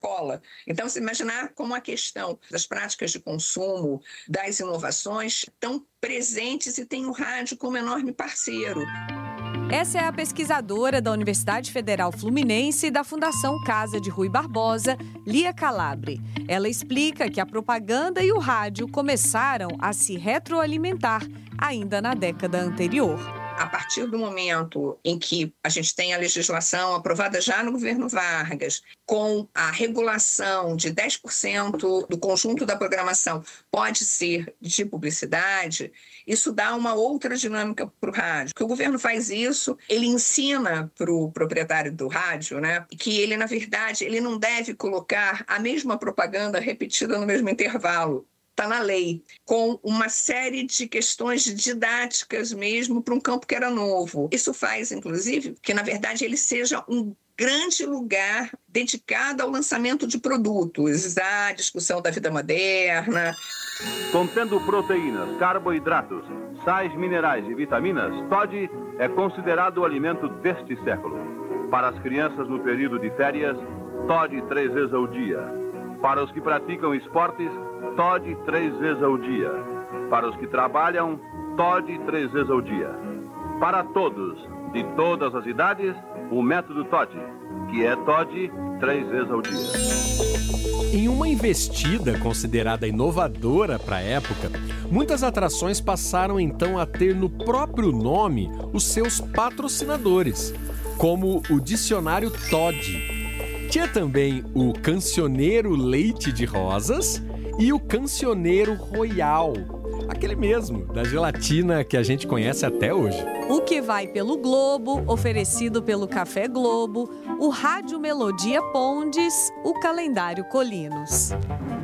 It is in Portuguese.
Coca-Cola. Então, se imaginar como a questão das práticas de consumo, das inovações, estão presentes e tem o rádio como enorme parceiro. Essa é a pesquisadora da Universidade Federal Fluminense e da Fundação Casa de Rui Barbosa, Lia Calabre. Ela explica que a propaganda e o rádio começaram a se retroalimentar ainda na década anterior. A partir do momento em que a gente tem a legislação aprovada já no governo Vargas, com a regulação de 10% do conjunto da programação pode ser de publicidade, isso dá uma outra dinâmica para o rádio. Que o governo faz isso, ele ensina para o proprietário do rádio, né, que ele, na verdade, ele não deve colocar a mesma propaganda repetida no mesmo intervalo. Está na lei, com uma série de questões didáticas mesmo para um campo que era novo. Isso faz, inclusive, que, na verdade, ele seja um grande lugar dedicado ao lançamento de produtos, à discussão da vida moderna. Contendo proteínas, carboidratos, sais minerais e vitaminas, Toddy é considerado o alimento deste século. Para as crianças no período de férias, Toddy 3 vezes ao dia. Para os que praticam esportes, Toddy 3 vezes ao dia. Para os que trabalham, Toddy 3 vezes ao dia. Para todos, de todas as idades, o método Toddy, que é Toddy 3 vezes ao dia. Em uma investida considerada inovadora para a época, muitas atrações passaram então a ter no próprio nome os seus patrocinadores, como o Dicionário Toddy. Tinha também o Cancioneiro Leite de Rosas e o Cancioneiro Royal, aquele mesmo, da gelatina que a gente conhece até hoje. O que vai pelo Globo, oferecido pelo Café Globo, o Rádio Melodia Pondes, o Calendário Colinos.